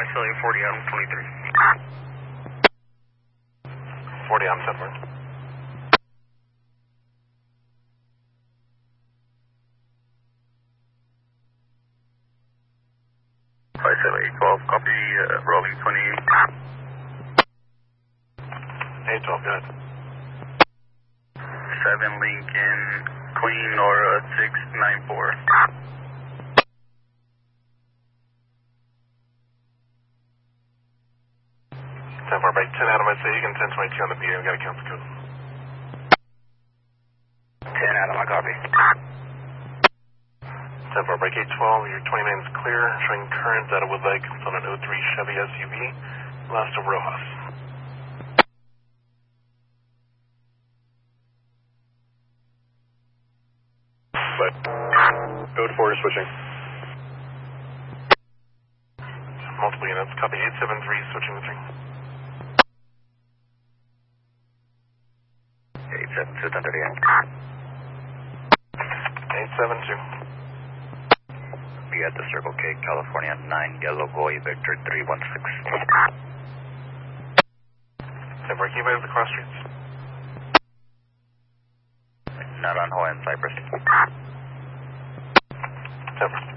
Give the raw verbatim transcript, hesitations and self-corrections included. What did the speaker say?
Philly, forty Adam twenty-three. forty Adam Sedgwick. five seven eight twelve, copy, uh, rolling twenty. eight twelve, good. seven Lincoln, Queen, Nora, six nine four. ten four, break ten Adam, I say you can ten twenty-two on the B A, we got a council code. ten Adam, I copy. ten four, break eight twelve, your twenty main is clear, showing current out of Wood Lake, on an oh three Chevy S U V, last of Rojas. But, code four is switching. Multiple units, copy eight seven three, switching to three. eight seven two, ten thirty-eight. eight seven two. Be at the Circle K, California, nine Yellow Goy, Victor three one six. ten four, keep eyes the cross streets. Not on Hawaii and Cypress. ten four.